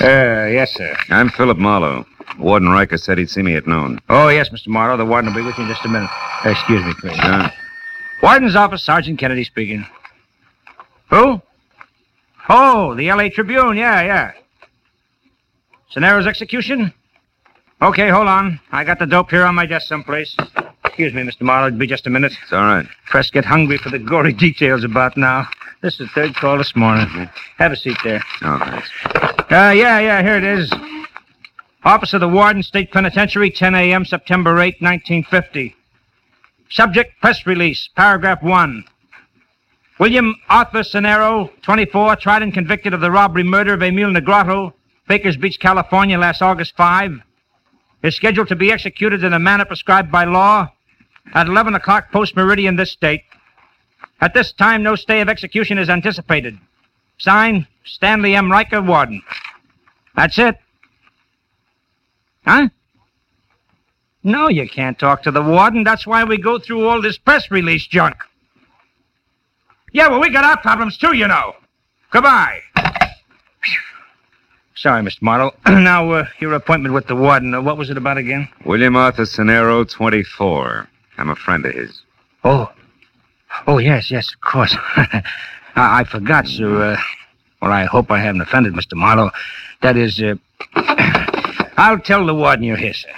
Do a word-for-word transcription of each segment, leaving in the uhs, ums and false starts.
Uh, yes, sir. I'm Philip Marlowe. Warden Riker said he'd see me at noon. Oh, yes, Mister Marlowe. The warden will be with you in just a minute. Uh, excuse me, please. Sure. Warden's office, Sergeant Kennedy speaking. Who? Oh, the L A Tribune. Yeah, yeah. Sonero's execution? Okay, hold on. I got the dope here on my desk someplace. Excuse me, Mister Marlowe. It'll be just a minute. It's all right. Press get hungry for the gory details about now. This is the third call this morning. Mm-hmm. Have a seat there. Oh, thanks. Uh, yeah, yeah, here it is. Office of the Warden, State Penitentiary, ten a.m., September eighth, nineteen fifty. Subject, press release, paragraph one. William Arthur Sonero, twenty-four, tried and convicted of the robbery murder of Emil Negrato, Bakers Beach, California, last August fifth, is scheduled to be executed in a manner prescribed by law at eleven o'clock post-meridian this date. At this time, no stay of execution is anticipated. Signed, Stanley M. Riker, Warden. That's it. Huh? No, you can't talk to the warden. That's why we go through all this press release junk. Yeah, well, we got our problems, too, you know. Goodbye. Sorry, Mister Marlowe. Now, uh, your appointment with the warden, uh, what was it about again? William Arthur Sonero, twenty-four. I'm a friend of his. Oh. Oh, yes, yes, of course. I, I forgot, sir. Uh, well, I hope I haven't offended Mister Marlowe. That is, uh... I'll tell the warden you're here, sir.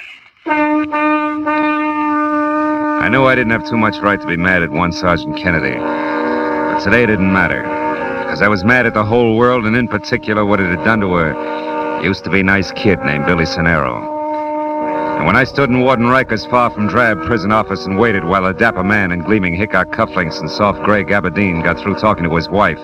I knew I didn't have too much right to be mad at one Sergeant Kennedy. But today it didn't matter. Because I was mad at the whole world, and in particular what it had done to a used-to-be nice kid named Billy Sonero. And when I stood in Warden Riker's far-from-drab prison office and waited while a dapper man in gleaming Hickok cufflinks and soft gray gabardine got through talking to his wife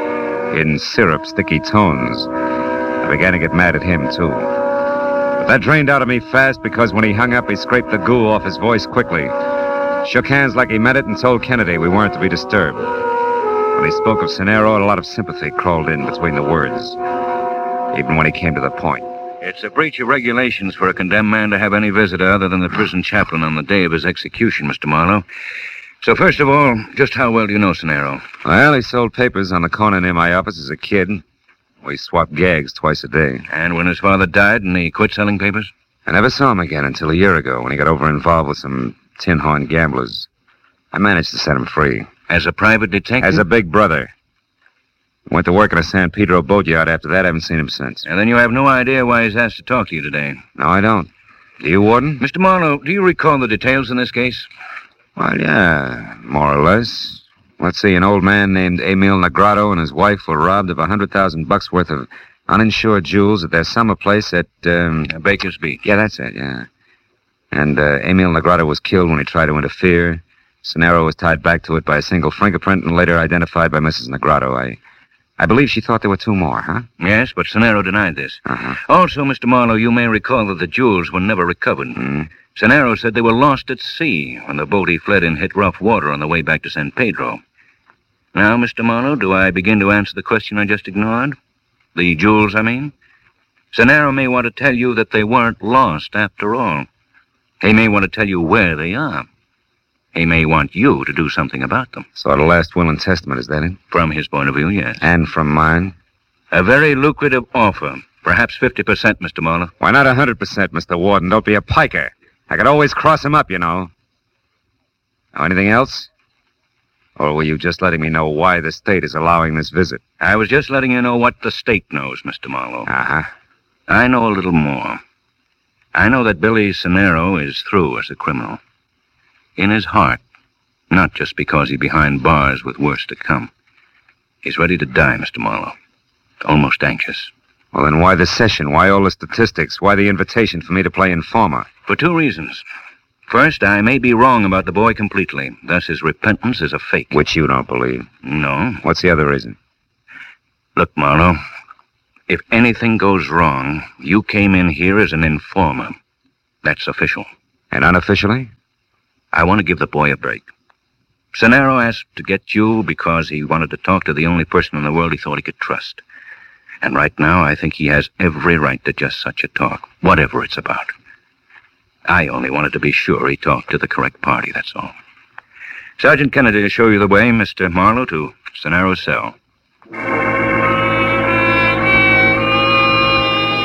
in syrup-sticky tones, I began to get mad at him, too. But that drained out of me fast because when he hung up, he scraped the goo off his voice quickly, shook hands like he meant it, and told Kennedy we weren't to be disturbed. When he spoke of Sonero, a lot of sympathy crawled in between the words, even when he came to the point. It's a breach of regulations for a condemned man to have any visitor other than the prison chaplain on the day of his execution, Mister Marlowe. So first of all, just how well do you know Sonero? Well, he sold papers on the corner near my office as a kid. We swapped gags twice a day. And when his father died and he quit selling papers? I never saw him again until a year ago when he got over-involved with some tin horn gamblers. I managed to set him free. As a private detective? As a big brother. Went to work in a San Pedro boatyard after that. I haven't seen him since. And then you have no idea why he's asked to talk to you today? No, I don't. Do you, Warden? Mister Marlowe, do you recall the details in this case? Well, yeah, more or less. Let's see, an old man named Emil Negrato and his wife were robbed of a hundred thousand bucks worth of uninsured jewels at their summer place at, um... Bakers Beach. Yeah, that's it, yeah. And, uh, Emil Negrato was killed when he tried to interfere. Sonero was tied back to it by a single fingerprint and later identified by Missus Negrato. I... I believe she thought there were two more, huh? Yes, but Sonero denied this. Uh-huh. Also, Mister Marlowe, you may recall that the jewels were never recovered. Mm-hmm. Sonero said they were lost at sea when the boat he fled in hit rough water on the way back to San Pedro. Now, Mister Marlowe, do I begin to answer the question I just ignored? The jewels, I mean? Sonero may want to tell you that they weren't lost after all. He may want to tell you where they are. He may want you to do something about them. Sort of last will and testament, is that it? From his point of view, yes. And from mine? A very lucrative offer. Perhaps fifty percent, Mister Marlowe. Why not one hundred percent, Mister Warden? Don't be a piker. I could always cross him up, you know. Now, anything else? Or were you just letting me know why the state is allowing this visit? I was just letting you know what the state knows, Mister Marlowe. Uh-huh. I know a little more. I know that Billy Sonero is through as a criminal. In his heart, not just because he's behind bars with worse to come. He's ready to die, Mister Marlowe. Almost anxious. Well, then why the session? Why all the statistics? Why the invitation for me to play informer? For two reasons. First, I may be wrong about the boy completely. Thus, his repentance is a fake. Which you don't believe. No. What's the other reason? Look, Marlowe, if anything goes wrong, you came in here as an informer. That's official. And unofficially? I want to give the boy a break. Sonero asked to get you because he wanted to talk to the only person in the world he thought he could trust. And right now, I think he has every right to just such a talk, whatever it's about. I only wanted to be sure he talked to the correct party, that's all. Sergeant Kennedy will show you the way, Mister Marlowe, to Sonero's cell.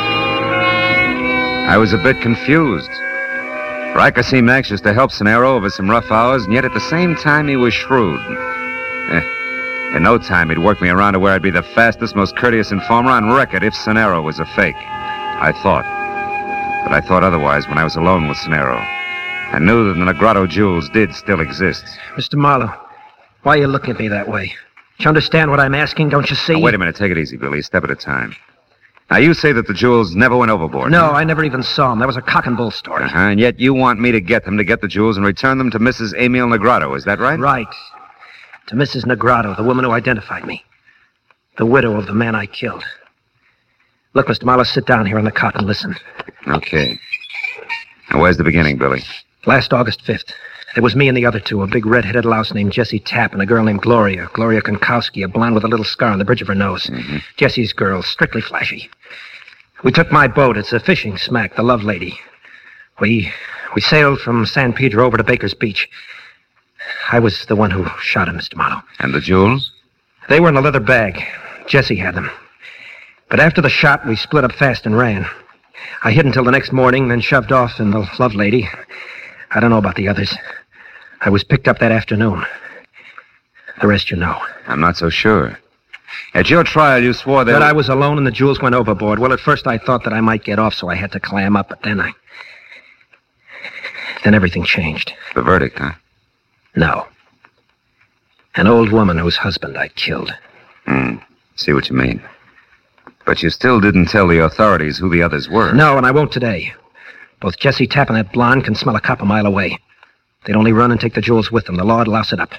I was a bit confused. Riker seemed anxious to help Cenero over some rough hours, and yet at the same time he was shrewd. Eh, in no time he'd work me around to where I'd be the fastest, most courteous informer on record if Cenero was a fake. I thought. But I thought otherwise when I was alone with Cenero. I knew that the Negrado jewels did still exist. Mister Marlowe, why are you looking at me that way? Do you understand what I'm asking? Don't you see? Now, wait a minute. Take it easy, Billy. A step at a time. Now, you say that the jewels never went overboard. No, huh? I never even saw them. That was a cock and bull story. Uh-huh, and yet you want me to get them, to get the jewels, and return them to Missus Emil Negrado. Is that right? Right. To Missus Negrado, the woman who identified me. The widow of the man I killed. Look, Mister Marlowe, sit down here on the cot and listen. Okay. Now, where's the beginning, Billy? Last August fifth. There was me and the other two, a big red-headed louse named Jessie Tapp and a girl named Gloria, Gloria Konkowski, a blonde with a little scar on the bridge of her nose. Mm-hmm. Jessie's girl, strictly flashy. We took my boat. It's a fishing smack, the Love Lady. We we sailed from San Pedro over to Baker's Beach. I was the one who shot him, Mister Marlowe. And the jewels? They were in a leather bag. Jessie had them. But after the shot, we split up fast and ran. I hid until the next morning, then shoved off in the Love Lady. I don't know about the others. I was picked up that afternoon. The rest you know. I'm not so sure. At your trial, you swore that... That I was alone and the jewels went overboard. Well, at first I thought that I might get off, so I had to clam up, but then I... Then everything changed. The verdict, huh? No. An old woman whose husband I killed. Hmm. See what you mean. But you still didn't tell the authorities who the others were. No, and I won't today. Both Jessie Tapp and that blonde can smell a cop a mile away. They'd only run and take the jewels with them. The law'd louse it up.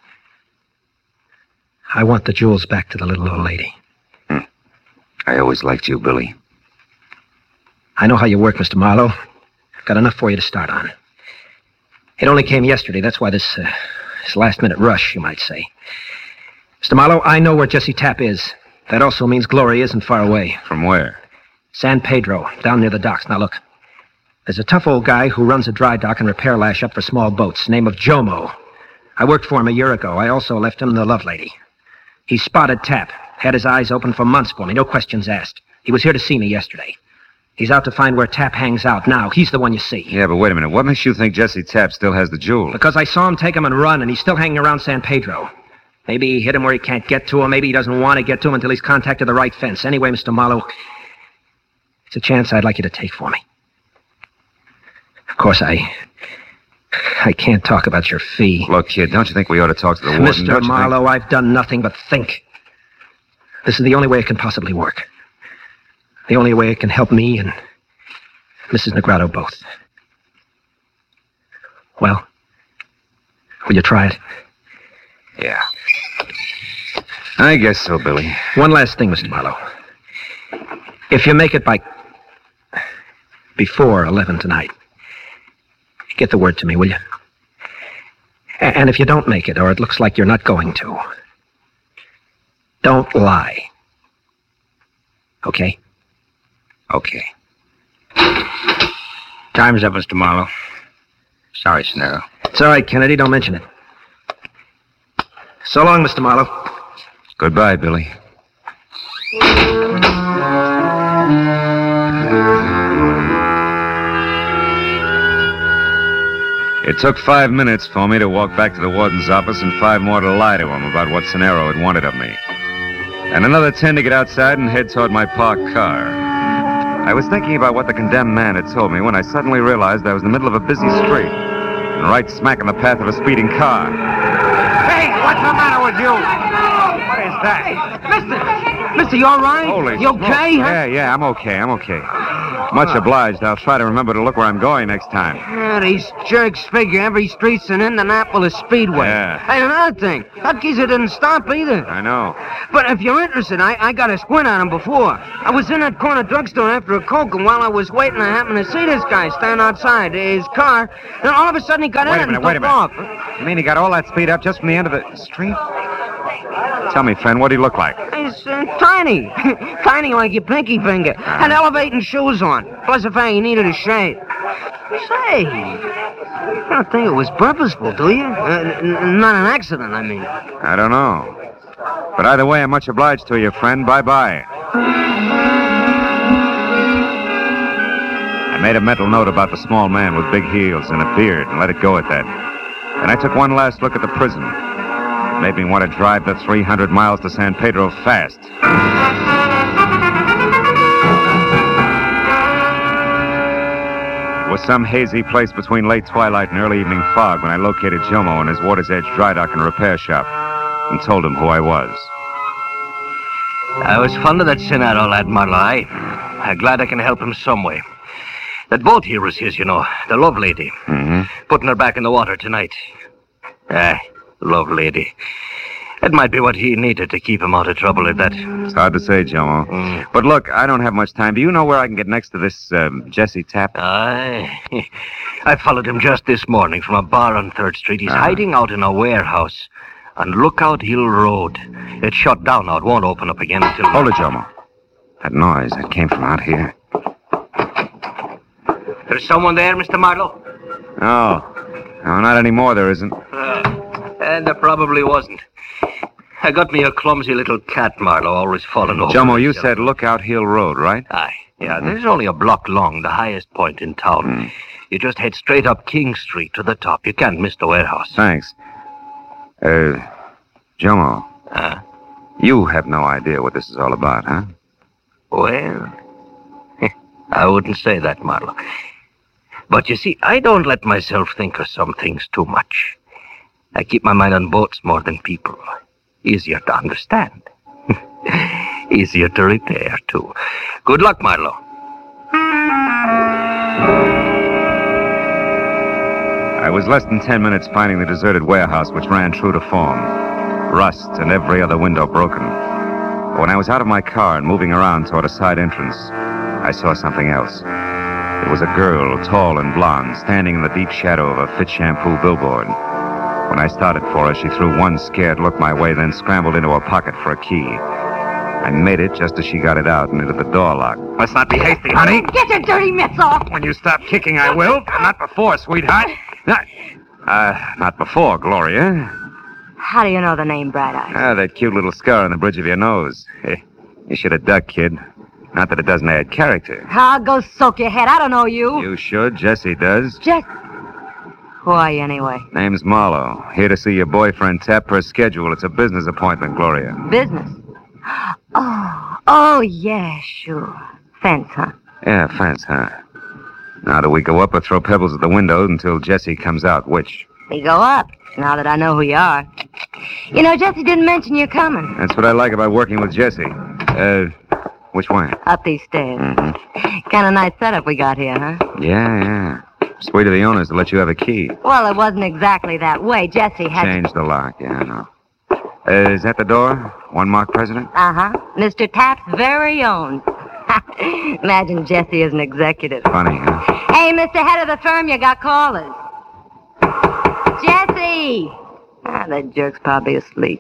I want the jewels back to the little old lady. Hmm. I always liked you, Billy. I know how you work, Mister Marlowe. I've got enough for you to start on. It only came yesterday. That's why this, uh, this last-minute rush, you might say. Mister Marlowe, I know where Jessie Tapp is. That also means Gloria isn't far away. From where? San Pedro, down near the docks. Now, look. There's a tough old guy who runs a dry dock and repair lash up for small boats, name of Jomo. I worked for him a year ago. I also left him the Love Lady. He spotted Tapp, had his eyes open for months for me, no questions asked. He was here to see me yesterday. He's out to find where Tapp hangs out now. He's the one you see. Yeah, but wait a minute. What makes you think Jessie Tapp still has the jewels? Because I saw him take him and run, and he's still hanging around San Pedro. Maybe he hit him where he can't get to him. Maybe he doesn't want to get to him until he's contacted the right fence. Anyway, Mister Marlowe, it's a chance I'd like you to take for me. Of course, I... I can't talk about your fee. Look, kid, don't you think we ought to talk to the warden? Mister Marlowe, I've done nothing but think. This is the only way it can possibly work. The only way it can help me and Missus Negrado both. Well, will you try it? Yeah. I guess so, Billy. One last thing, Mister Marlowe. If you make it by... before eleven tonight, get the word to me, will you? A- and if you don't make it, or it looks like you're not going to, don't lie. Okay? Okay. Time's up, Mister Marlowe. Sorry, Cenero. It's all right, Kennedy. Don't mention it. So long, Mister Marlowe. Goodbye, Billy. It took five minutes for me to walk back to the warden's office and five more to lie to him about what Cenero had wanted of me. And another ten to get outside and head toward my parked car. I was thinking about what the condemned man had told me when I suddenly realized I was in the middle of a busy street and right smack in the path of a speeding car. Hey, what's the matter with you? What is that? Mister, mister, you all right? Holy You okay, smoke. huh? Yeah, yeah, I'm okay, I'm okay. Much obliged. I'll try to remember to look where I'm going next time. Yeah, these jerks figure every street's an Indianapolis Speedway. Yeah. Hey, another thing, that geezer didn't stop either. I know. But if you're interested, I, I got a squint on him before. I was in that corner drugstore after a Coke, and while I was waiting, I happened to see this guy stand outside his car, and all of a sudden he got Wait in a it minute, and wait took a off. minute. You mean he got all that speed up just from the end of the street? Tell me, friend, what do he look like? He's uh, tiny. Tiny like your pinky finger. Had elevating shoes on. Plus the fact he needed a shave. Say, you don't think it was purposeful, do you? Uh, n- not an accident, I mean. I don't know. But either way, I'm much obliged to you, friend. Bye-bye. I made a mental note about the small man with big heels and a beard and let it go at that. Then I took one last look at the prison. It made me want to drive the three hundred miles to San Pedro fast. It was some hazy place between late twilight and early evening fog when I located Jomo in his Water's Edge dry dock and repair shop and told him who I was. I was fond of that Senado lad, Marlowe. I, I'm glad I can help him some way. That boat here was his, you know, the Love Lady. Mm-hmm. Putting her back in the water tonight. Ah, Love Lady. It might be what he needed to keep him out of trouble at that. It's hard to say, Jomo. Mm. But look, I don't have much time. Do you know where I can get next to this um, Jesse Tapp? Aye. I followed him just this morning from a bar on third Street. He's Ah. hiding out in a warehouse on Lookout Hill Road. It's shut down now. It won't open up again until... Hold it, Jomo. That noise, that came from out here. There's someone there, Mister Marlowe? Oh. No, not anymore, there isn't. Uh, and there probably wasn't. I got me a clumsy little cat, Marlowe, always falling over. Jomo, you himself. said Lookout Hill Road, right? Aye. Yeah, this is only a block long, the highest point in town. Mm. You just head straight up King Street to the top. You can't miss the warehouse. Thanks. Uh, Jomo, Uh, you have no idea what this is all about, huh? well, I wouldn't say that, Marlowe. But you see, I don't let myself think of some things too much. I keep my mind on boats more than people. Easier to understand. Easier to repair, too. Good luck, Marlowe. I was less than ten minutes finding the deserted warehouse, which ran true to form. Rust and every other window broken. But when I was out of my car and moving around toward a side entrance, I saw something else. It was a girl, tall and blonde, standing in the deep shadow of a Fit Shampoo billboard. When I started for her, she threw one scared look my way, then scrambled into her pocket for a key. I made it just as she got it out and into the door lock. Let's not be hasty, honey. Get your dirty mitts off! When you stop kicking, I will. Not before, sweetheart. Not, uh, not before, Gloria. How do you know the name Bright Eyes? Ah, that cute little scar on the bridge of your nose. Eh, you should have ducked, kid. Not that it doesn't add character. I'll go soak your head. I don't know you. You should. Jesse does. Just... Who are you, anyway? Name's Marlowe. Here to see your boyfriend Tapp per schedule. It's a business appointment, Gloria. Business? Oh, oh, yeah, sure. Fence, huh? Yeah, fence, huh? Now do we go up or throw pebbles at the window until Jesse comes out? Which? We go up, now that I know who you are. You know, Jesse didn't mention you're coming. That's what I like about working with Jesse. Uh, which way? Up these stairs. Mm-hmm. Kind of nice setup we got here, huh? Yeah, yeah. Sweet of the owners to let you have a key. Well, it wasn't exactly that way. Jesse had... Change the lock, yeah, I know. Uh, is that the door? One mark president? Uh-huh. Mister Tapp's very own. Imagine Jesse as an executive. Funny, huh? Hey, Mister Head of the firm, you got callers. Jesse! Ah, that jerk's probably asleep.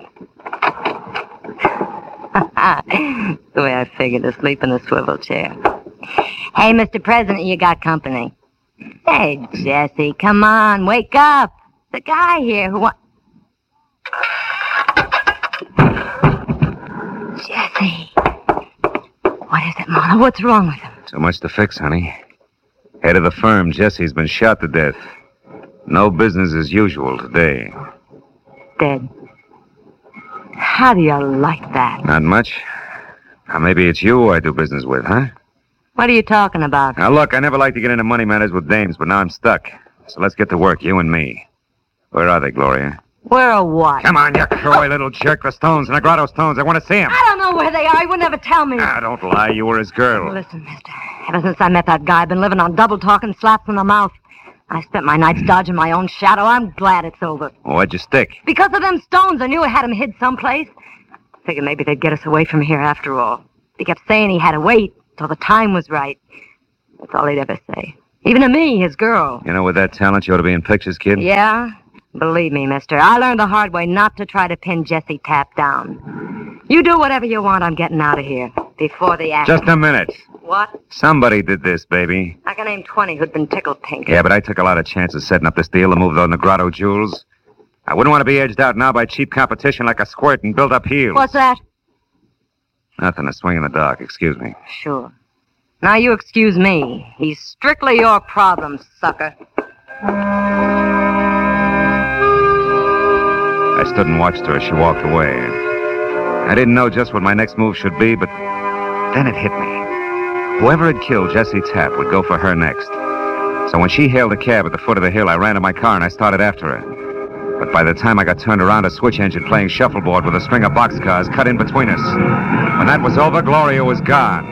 The way I figured, asleep in a swivel chair. Hey, Mister President, you got company. Hey, Jesse, come on, wake up. The guy here who wants... Jesse. What is it, Marla? What's wrong with him? Too much to fix, honey. Head of the firm, Jesse's been shot to death. No business as usual today. Dead. How do you like that? Not much. Now, maybe it's you I do business with, huh? What are you talking about? Now, look, I never like to get into money matters with dames, but now I'm stuck. So let's get to work, you and me. Where are they, Gloria? Where or what? Come on, you coy little jerk. The Stones, the Negrado Stones. I want to see them. I don't know where they are. He would never tell me. Ah, don't lie. You were his girl. Listen, mister. Ever since I met that guy, I've been living on double talk and slaps in the mouth. I spent my nights dodging my own shadow. I'm glad it's over. Why'd you stick? Because of them Stones, I knew I had him hid someplace. Figured maybe they'd get us away from here after all. He kept saying he had to wait till the time was right. That's all he'd ever say. Even to me, his girl. You know, with that talent, you ought to be in pictures, kid. Yeah? Believe me, mister, I learned the hard way not to try to pin Jesse Tapp down. You do whatever you want, I'm getting out of here. Before the action. Just a minute. What? Somebody did this, baby. I can name twenty who'd been tickled pink. Yeah, but I took a lot of chances setting up this deal to move those Negrado jewels. I wouldn't want to be edged out now by cheap competition like a squirt and build up heels. What's that? Nothing, a swing in the dark, excuse me. Sure. Now you excuse me. He's strictly your problem, sucker. I stood and watched her as she walked away. I didn't know just what my next move should be, but then it hit me. Whoever had killed Jessie Tapp would go for her next. So when she hailed a cab at the foot of the hill, I ran to my car and I started after her. But by the time I got turned around, a switch engine playing shuffleboard with a string of boxcars cut in between us. When that was over, Gloria was gone.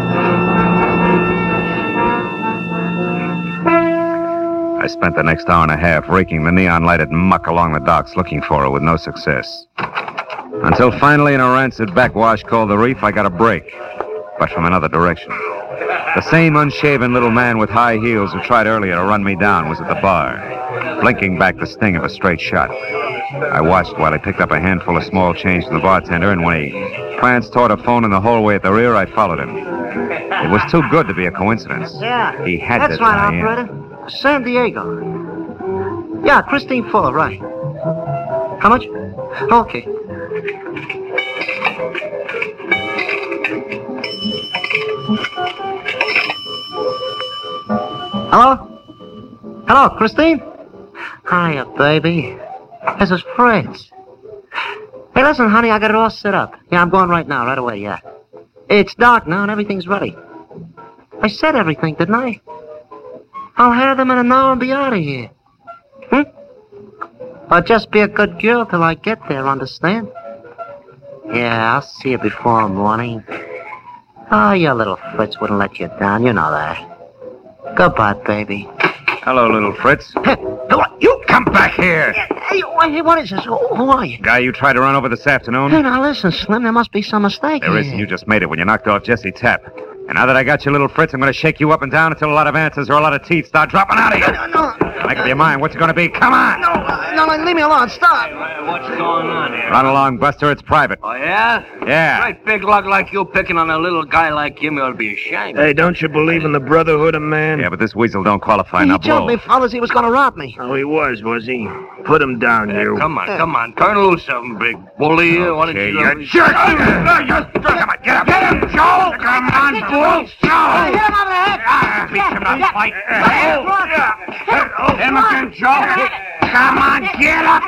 I spent the next hour and a half raking the neon-lighted muck along the docks looking for her with no success. Until finally, in a rancid backwash called the Reef, I got a break, but from another direction. The same unshaven little man with high heels who tried earlier to run me down was at the bar, blinking back the sting of a straight shot. I watched while he picked up a handful of small change from the bartender, and when he pranced toward a phone in the hallway at the rear, I followed him. It was too good to be a coincidence. Yeah. He had That's to right, tie in. operator. San Diego. Yeah, Christine Fuller, right. How much? Okay. Hello? Hello, Christine? Hiya, baby. This is Fritz. Hey, listen, honey, I got it all set up. Yeah, I'm going right now, right away, yeah. It's dark now and everything's ready. I said everything, didn't I? I'll have them in an hour and be out of here. Hmm? But just be a good girl till I get there, understand? Yeah, I'll see you before morning. Oh, your little Fritz wouldn't let you down, you know that. Goodbye, baby. Hello, little Fritz. Hey, what? You come back here. Hey, hey, what is this? Who, who are you? Guy you tried to run over this afternoon? Hey, now listen, Slim, there must be some mistake There here. isn't. You just made it when you knocked off Jessie Tapp. And now that I got you, little Fritz, I'm going to shake you up and down until a lot of answers or a lot of teeth start dropping out of you. No, no, Now, make up your mind. What's it going to be? Come on. no, no, no, leave me alone. Stop. What's going on here? Run along, Buster. It's private. Oh, yeah? Yeah. Great big lug like you picking on a little guy like him, you ought to be ashamed. Hey, don't you believe in the brotherhood of man? Yeah, but this weasel don't qualify. He Now told blow. me, fellas, he was going to rob me. Oh, he was, was he? Put him down, Hey, you. come on, come on. Turn loose of him, big bully. Why don't Okay, you... you jerk. Come on, get up. Get him, Joe. Come on, bull. Joe. Hit him over the head. Ah, beat him up, fight. Him again, Joe. Come on, get up.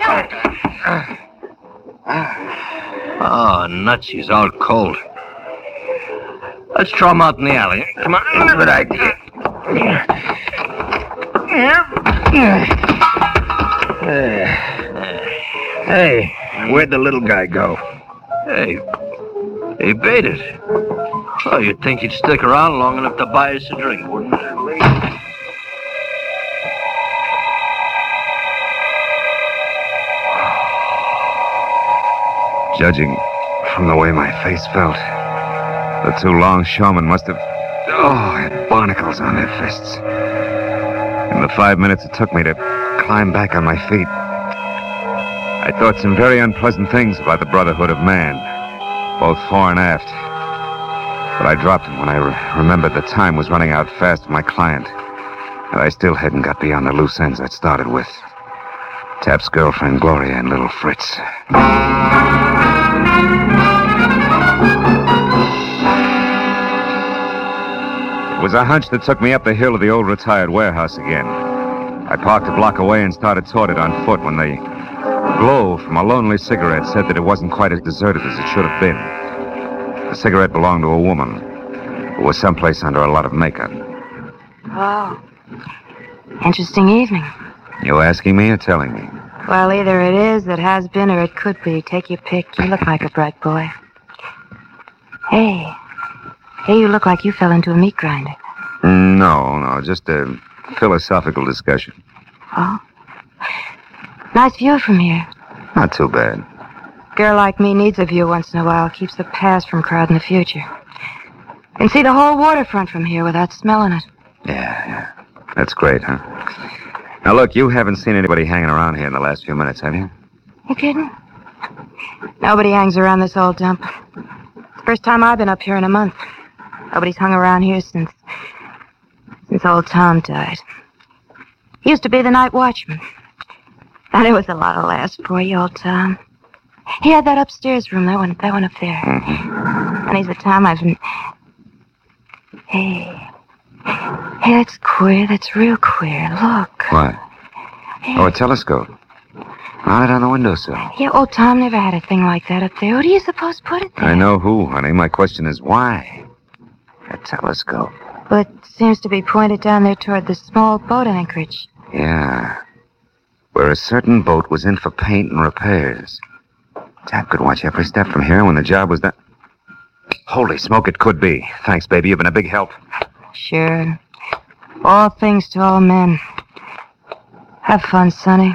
Oh, nuts, he's all cold. Let's throw him out in the alley. Come on, good idea. Hey, where'd the little guy go? Hey, he baited. Oh, you'd think he'd stick around long enough to buy us a drink, wouldn't you? Judging from the way my face felt, the two longshoremen must have, oh, had barnacles on their fists. In the five minutes it took me to climb back on my feet, I thought some very unpleasant things about the brotherhood of man, both fore and aft. But I dropped them when I re- remembered the time was running out fast for my client, and I still hadn't got beyond the loose ends I'd started with. Tapp's girlfriend, Gloria, and little Fritz. It was a hunch that took me up the hill of the old retired warehouse again. I parked a block away and started toward it on foot when the glow from a lonely cigarette said that it wasn't quite as deserted as it should have been. The cigarette belonged to a woman who was someplace under a lot of makeup. Oh. Interesting evening. You asking me or telling me? Well, either it is, it has been, or it could be. Take your pick. You look like a bright boy. Hey. Hey, you look like you fell into a meat grinder. No, no, just a philosophical discussion. Oh? Nice view from here. Not too bad. Girl like me needs a view once in a while. Keeps the past from crowding the future. Can see the whole waterfront from here without smelling it. Yeah, yeah. That's great, huh? Now, look, you haven't seen anybody hanging around here in the last few minutes, have you? You kidding? Nobody hangs around this old dump. It's the first time I've been up here in a month. Nobody's hung around here since... since old Tom died. He used to be the night watchman. And it was a lot of laughs for you, old Tom. He had that upstairs room, that one, that one up there. Mm-hmm. And he's the Tom I've been... Hey. Hey, that's queer. That's real queer. Look. What? Hey. Oh, a telescope. On it on the windowsill. Yeah, old Tom never had a thing like that up there. Who do you suppose put it there? I know who, honey. My question is why? A telescope. But it seems to be pointed down there toward the small boat anchorage. Yeah. Where a certain boat was in for paint and repairs. Tap could watch every step from here, and when the job was done... Holy smoke, it could be. Thanks, baby. You've been a big help. Sure. All things to all men. Have fun, Sonny.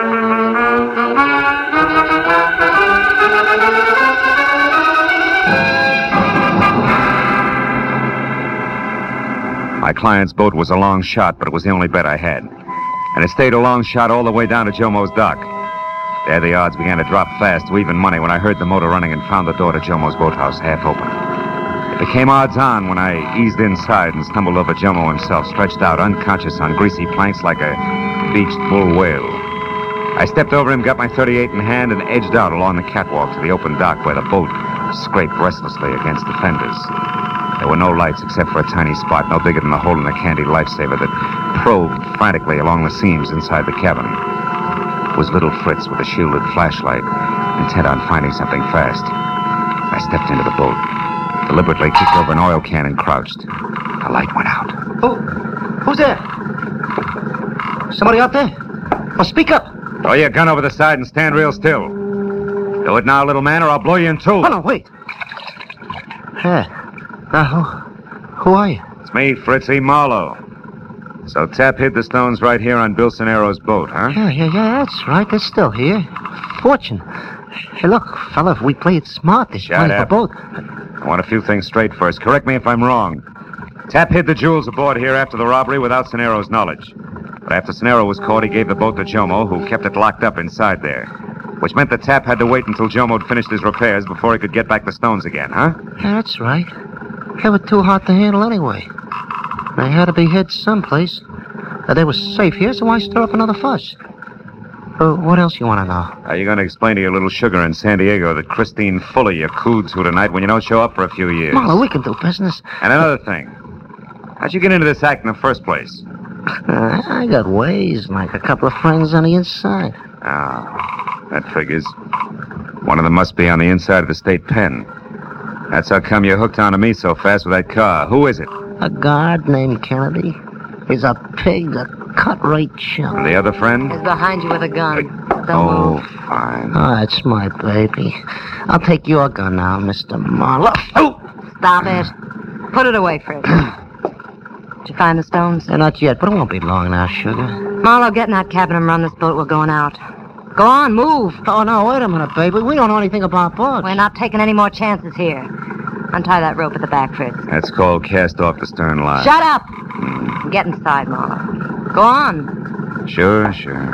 My client's boat was a long shot, but it was the only bet I had. And it stayed a long shot all the way down to Jomo's dock. There the odds began to drop fast to even money when I heard the motor running and found the door to Jomo's boathouse half open. It became odds on when I eased inside and stumbled over Jomo himself, stretched out unconscious on greasy planks like a beached bull whale. I stepped over him, got my thirty-eight in hand, and edged out along the catwalk to the open dock where the boat scraped restlessly against the fenders. There were no lights except for a tiny spot no bigger than the hole in a candy lifesaver that probed frantically along the seams inside the cabin. It was little Fritz with a shielded flashlight, intent on finding something fast. I stepped into the boat, deliberately kicked over an oil can and crouched. The light went out. Who? Who's there? Somebody out there? Oh, speak up. Throw your gun over the side and stand real still. Do it now, little man, or I'll blow you in two. Oh, no, wait. Yeah. Now, who, who are you? It's me, Fritzy Marlowe. So Tap hid the stones right here on Bill Sonero's boat, huh? Yeah, yeah, yeah, that's right. They're still here. Fortune. Hey, look, fella, if we play it smart, there's Shut plenty up. for both. I want a few things straight first. Correct me if I'm wrong. Tap hid the jewels aboard here after the robbery without Sonero's knowledge. But after Sonero was caught, he gave the boat to Jomo, who kept it locked up inside there. Which meant that Tap had to wait until Jomo'd finished his repairs before he could get back the stones again, huh? Yeah, that's right. They were too hard to handle anyway. They had to be hid someplace. Uh, they were safe here, so why stir up another fuss? Uh, what else you want to know? Are you going to explain to your little sugar in San Diego that Christine Fuller you cooed to tonight when you don't show up for a few years? Marlo, we can do business. And another thing. How'd you get into this act in the first place? Uh, I got ways, like a couple of friends on the inside. Ah, that figures. One of them must be on the inside of the state pen. That's how come you hooked onto me so fast with that car. Who is it? A guard named Kennedy. He's a pig, a cut-rate chump. And the other friend? He's behind you with a gun. Don't Oh, move. fine. Oh, that's my baby. I'll take your gun now, Mister Marlowe. Oh! Stop it. Put it away, Fritz. Did you find the stones? Yeah, not yet, but it won't be long now, sugar. Marlowe, get in that cabin and run this boat. We're going out. Go on, move. Oh, no, wait a minute, baby. We don't know anything about boats. We're not taking any more chances here. Untie that rope at the back, Fritz. That's called cast off the stern line. Shut up! Get inside, Marlowe. Go on. Sure, sure.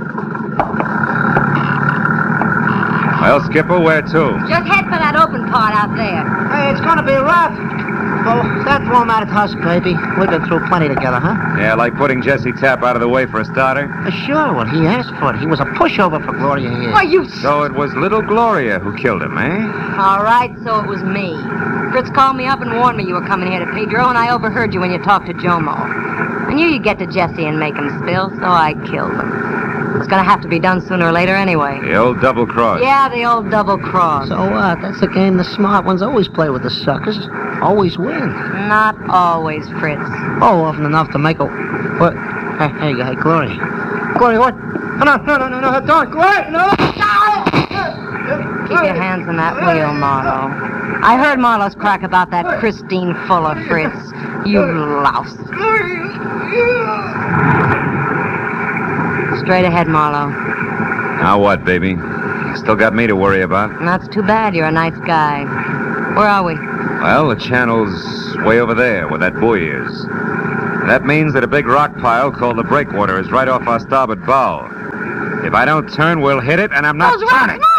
Well, Skipper, where to? Just head for that open part out there. Hey, it's gonna be rough. Well, that won't matter to us, baby. We've been through plenty together, huh? Yeah, like putting Jesse Tap out of the way for a starter. Uh, sure, well, he asked for it. He was a pushover for Gloria here. Why, you... So it was little Gloria who killed him, eh? All right, so it was me. Fritz called me up and warned me you were coming here to Pedro, and I overheard you when you talked to Jomo. I knew you'd get to Jesse and make him spill, so I killed him. It's gonna have to be done sooner or later anyway. The old double cross. Yeah, the old double cross. So what? That's a game the smart ones always play with the suckers. Always win. Not always, Fritz. Oh, often enough to make a... What? Hey, hey, hey, Gloria. Gloria, what? No, no, no, no, no, don't, Gloria, no! Keep your hands on that wheel, Marlowe. I heard Marlowe's crack about that Christine Fuller, Fritz. You louse. Straight ahead, Marlowe. Now what, baby? You still got me to worry about. That's too bad. You're a nice guy. Where are we? Well, the channel's way over there, where that buoy is. That means that a big rock pile called the Breakwater is right off our starboard bow. If I don't turn, we'll hit it, and I'm not Those turning. rocks,